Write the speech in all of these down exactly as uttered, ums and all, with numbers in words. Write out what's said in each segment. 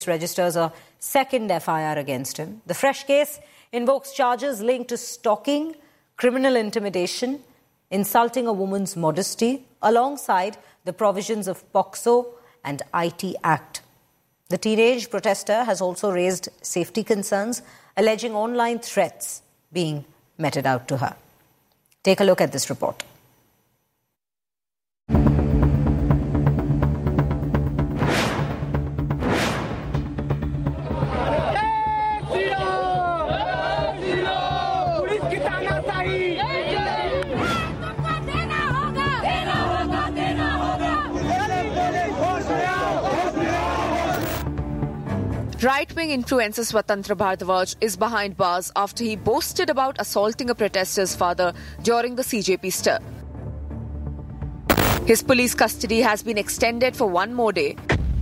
registers a second F I R against him. The fresh case invokes charges linked to stalking, criminal intimidation, insulting a woman's modesty, alongside the provisions of POCSO and I T Act. The teenage protester has also raised safety concerns, alleging online threats being meted out to her. Take a look at this report. Right-wing influencer Swatantra Bhardwaj is behind bars after he boasted about assaulting a protester's father during the C J P stir. His police custody has been extended for one more day.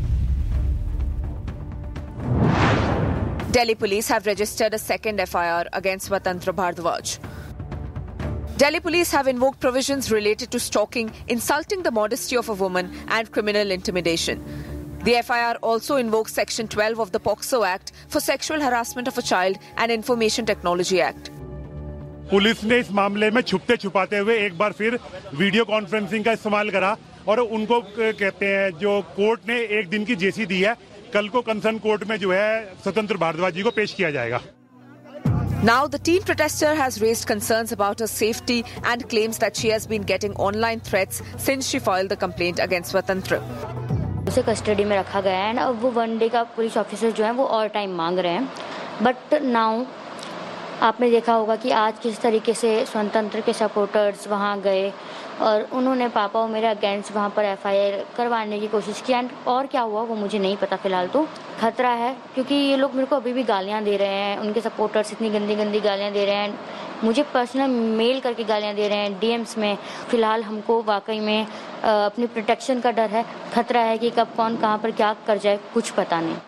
Delhi police have registered a second F I R against Swatantra Bhardwaj. Delhi police have invoked provisions related to stalking, insulting the modesty of a woman and criminal intimidation. The F I R also invokes Section twelve of the POCSO Act for sexual harassment of a child and Information Technology Act. Police ने इस मामले में छुपते छुपाते हुए एक बार फिर video conferencing का इस्तेमाल करा और उनको कहते हैं जो कोर्ट ने एक दिन की जेसी दी है कल को कंसर्न कोर्ट में जो है स्वतंत्र भारद्वाज जी को पेश किया जाएगा. Now the teen protester has raised concerns about her safety and claims that she has been getting online threats since she filed the complaint against Swatantra. उसे कस्टडी में रखा गया है अब वो वन डे का पुलिस ऑफिसर जो है वो और टाइम मांग रहे हैं. बट नाउ आपने देखा होगा कि आज किस तरीके से स्वतंत्र के सपोर्टर्स वहाँ गए और उन्होंने पापा और मेरे अगेंस्ट वहाँ पर एफ आई आर करवाने की कोशिश की. एंड और क्या हुआ वो मुझे नहीं पता फिलहाल. तो खतरा है क्योंकि ये लोग मेरे को अभी भी गालियाँ दे रहे हैं. उनके सपोर्टर्स इतनी गंदी गंदी गालियाँ दे रहे हैं, मुझे पर्सनल मेल करके गालियाँ दे रहे हैं डीएम्स में. फिलहाल हमको वाकई में अपनी प्रोटेक्शन का डर है. खतरा है कि कब कौन कहाँ पर क्या कर जाए कुछ पता नहीं.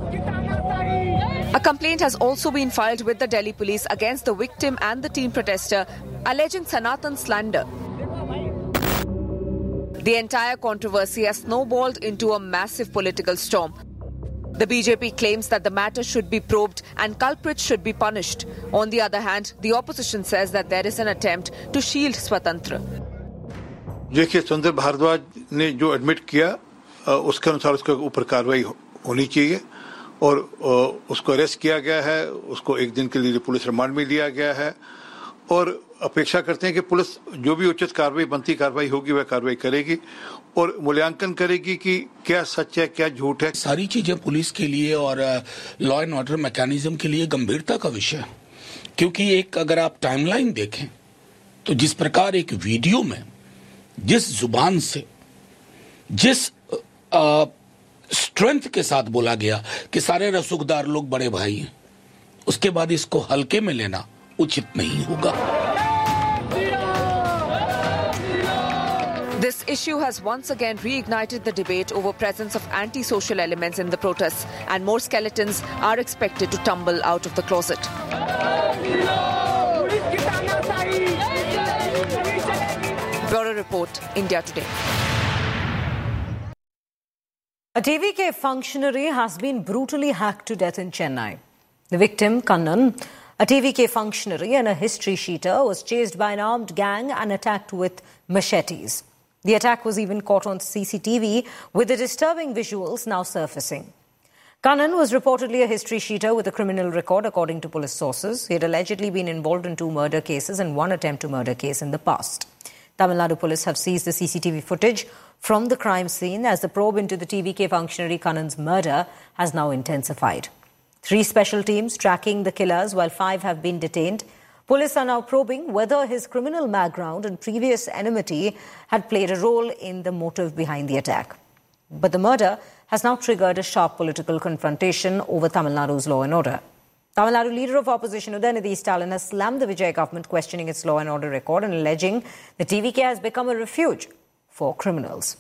A complaint has also been filed with the Delhi police against the victim and the teen protester, alleging Sanatan slander. The entire controversy has snowballed into a massive political storm. The B J P claims that the matter should be probed and culprits should be punished. On the other hand, the opposition says that there is an attempt to shield Swatantra. देखिए स्वतंत्र भारद्वाज ने जो admit किया उसके अनुसार उसके ऊपर कार्रवाई होनी चाहिए और उसको अरेस्ट किया गया है. उसको एक दिन के लिए पुलिस रिमांड में लिया गया है और अपेक्षा करते हैं कि पुलिस जो भी उचित कार्रवाई बनती कार्रवाई होगी वह कार्रवाई करेगी और मूल्यांकन करेगी कि क्या सच है क्या झूठ है. सारी चीजें पुलिस के लिए और लॉ एंड ऑर्डर मैकेनिज्म के लिए गंभीरता का विषय है क्योंकि एक अगर आप टाइमलाइन देखें तो जिस प्रकार एक वीडियो में जिस जुबान से जिस स्ट्रेंथ के साथ बोला गया कि सारे रसूखदार लोग बड़े भाई हैं, उसके बाद इसको हल्के में लेना उचित नहीं होगा. This issue has once again reignited the debate over presence of anti-social elements in the protests, and more skeletons are expected to tumble out of the closet. Bureau Report, India Today. A T V K functionary has been brutally hacked to death in Chennai. The victim, Kannan, a T V K functionary and a history sheeter, was chased by an armed gang and attacked with machetes. The attack was even caught on C C T V, with the disturbing visuals now surfacing. Kannan was reportedly a history sheeter with a criminal record, according to police sources. He had allegedly been involved in two murder cases and one attempt to murder case in the past. Tamil Nadu police have seized the C C T V footage from the crime scene as the probe into the T V K functionary Kannan's murder has now intensified. Three special teams tracking the killers while five have been detained. Police are now probing whether his criminal background and previous enmity had played a role in the motive behind the attack. But the murder has now triggered a sharp political confrontation over Tamil Nadu's law and order. Tamil Nadu leader of opposition Udayanidhi Stalin has slammed the Vijay government, questioning its law and order record and alleging the T V K has become a refuge for criminals.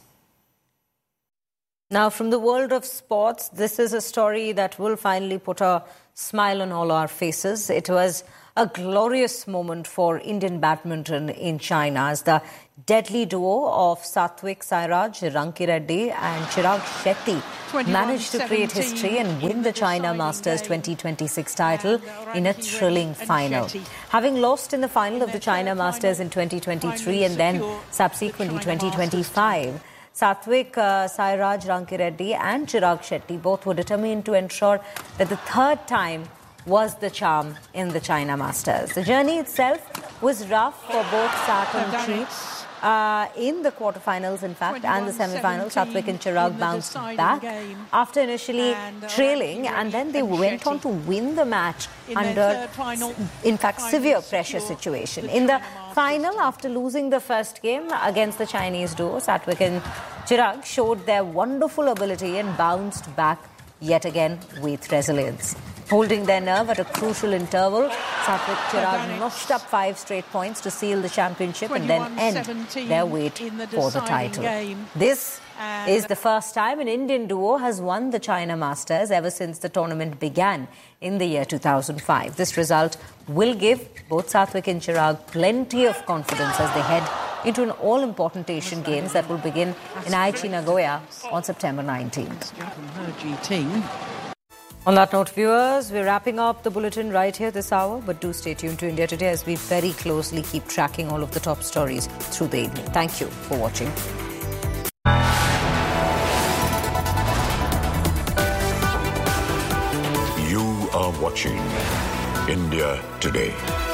Now, from the world of sports, this is a story that will finally put a smile on all our faces. It was A glorious moment for Indian badminton in China as the deadly duo of Satvik Sairaj, Rankireddy and Chirag Shetty managed to create history and win the China Masters twenty twenty-six title in a thrilling final. Having lost in the final of the China Masters in twenty twenty-three and then subsequently twenty twenty-five, Satvik uh, Sairaj, Rankireddy and Chirag Shetty both were determined to ensure that the third time was the charm in the China Masters. The journey itself was rough for both Sat and Chi. Uh, in the quarterfinals, in fact, and the semi-finals, Satvik and Chirag bounced back after initially trailing, and then they went on to win the match under, in fact, severe pressure situation. In the final, after losing the first game against the Chinese duo, Satvik and Chirag showed their wonderful ability and bounced back yet again with resilience. Holding their nerve at a crucial interval, Satvik Chirag notched up five straight points to seal the championship and then end their wait for the title. This is the first time an Indian duo has won the China Masters ever since the tournament began in the year two thousand five. This result will give both Satvik and Chirag plenty of confidence as they head into an all-important Asian Games that will begin in Aichi, Nagoya on September nineteenth. On that note, viewers, we're wrapping up the bulletin right here this hour, but do stay tuned to India Today as we very closely keep tracking all of the top stories through the evening. Thank you for watching. You are watching India Today.